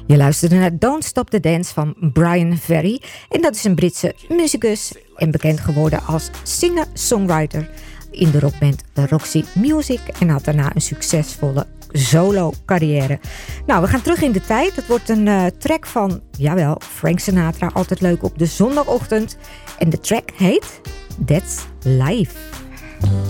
Je luisterde naar Don't Stop the Dance van Brian Ferry. En dat is een Britse muzikus en bekend geworden als singer-songwriter in de rockband Roxy Music. En had daarna een succesvolle solo-carrière. Nou, we gaan terug in de tijd. Het wordt een track van, jawel, Frank Sinatra. Altijd leuk op de zondagochtend. En de track heet That's Life.